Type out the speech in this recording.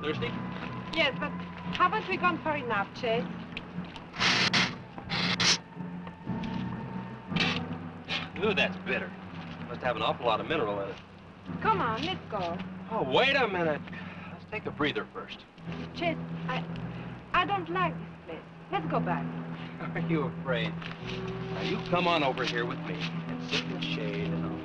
Thirsty? Yes, but haven't we gone far enough, Chase? Ooh, that's bitter. Must have an awful lot of mineral in it. Come on, let's go. Oh, wait a minute. Let's take a breather first. Chase, I don't like this place. Let's go back. Are you afraid? Now, you come on over here with me and sit in the shade and